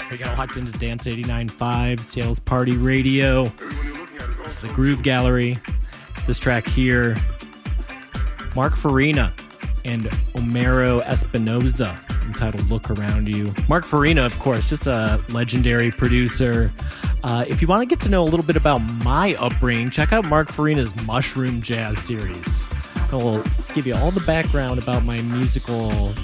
We got locked into Dance 89.5, Seattle's Party Radio. It's the Groove Gallery. This track here, Mark Farina and Homero Espinoza, entitled Look Around You. Mark Farina, of course, just a legendary producer. If you want to get to know a little bit about my upbringing, check out Mark Farina's Mushroom Jazz series. It will give you all the background about my musical